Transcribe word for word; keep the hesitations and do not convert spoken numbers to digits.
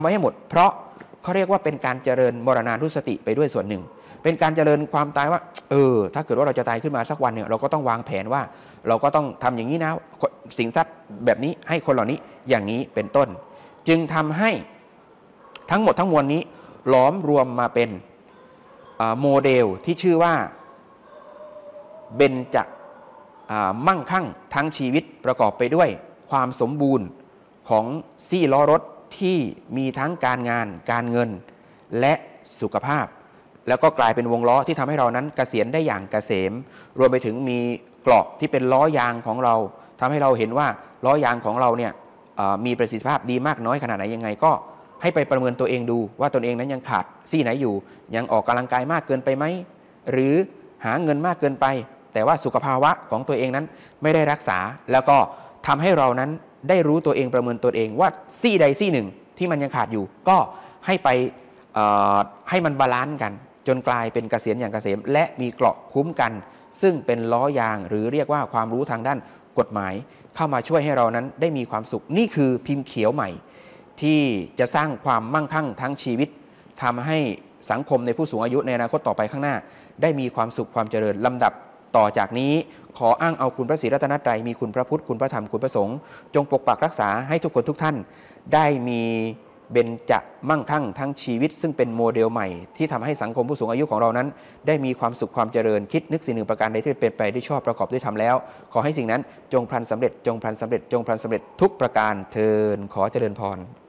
ไว้ให้หมดเพราะเขาเรียกว่าเป็นการเจริญมรณานุสติไปด้วยส่วนหนึ่งเป็นการเจริญความตายว่าเออถ้าเกิดว่าเราจะตายขึ้นมาสักวันเนี่ยเราก็ต้องวางแผนว่าเราก็ต้องทำอย่างนี้นะสินทรัพย์แบบนี้ให้คนเหล่านี้อย่างนี้เป็นต้นจึงทำให้ทั้งหมดทั้งมวลนี้หลอมรวมมาเป็นโมเดลที่ชื่อว่าเบญจมั่งคั่งทั้งชีวิตประกอบไปด้วยความสมบูรณ์ของสี่ล้อรถที่มีทั้งการงานการเงินและสุขภาพแล้วก็กลายเป็นวงล้อที่ทำให้เรานั้นเกษียณได้อย่างเกษมรวมไปถึงมีเกราะที่เป็นล้อยางของเราทำให้เราเห็นว่าล้อยางของเราเนี่ยมีประสิทธิภาพดีมากน้อยขนาดไหนยังไงก็ให้ไปประเมินตัวเองดูว่าตนเองนั้นยังขาดซี่ไหนอยู่ยังออกกำลังกายมากเกินไปไหมหรือหาเงินมากเกินไปแต่ว่าสุขภาวะของตัวเองนั้นไม่ได้รักษาแล้วก็ทำให้เรานั้นได้รู้ตัวเองประเมินตัวเองว่าซี่ใดซี่หนึ่งที่มันยังขาดอยู่ก็ให้ไปให้มันบาลานซ์กันจนกลายเป็นเกษียณอย่างเกษมและมีเกราะคุ้มกันซึ่งเป็นล้อยางหรือเรียกว่าความรู้ทางด้านกฎหมายเข้ามาช่วยให้เรานั้นได้มีความสุขนี่คือพิมพ์เขียวใหม่ที่จะสร้างความมั่งคั่งทั้งชีวิตทำให้สังคมในผู้สูงอายุในอนาคตต่อไปข้างหน้าได้มีความสุขความเจริญลำดับต่อจากนี้ขออ้างเอาคุณพระศรีรัตนตรัยมีคุณพระพุทธคุณพระธรรมคุณพระสงฆ์จงปกปักรักษาให้ทุกคนทุกท่านได้มีเบญจมั่งคั่งทั้งชีวิตซึ่งเป็นโมเดลใหม่ที่ทำให้สังคมผู้สูงอายุของเรานั้นได้มีความสุขความเจริญคิดนึกสิ่งหนึ่งประการใดที่เป็นไปด้วยชอบประกอบด้วยธรรมแล้วขอให้สิ่งนั้นจงพลันสำเร็จจงพลันสำเร็จจงพลันสำเร็จทุกประการเทินขอเจริญพร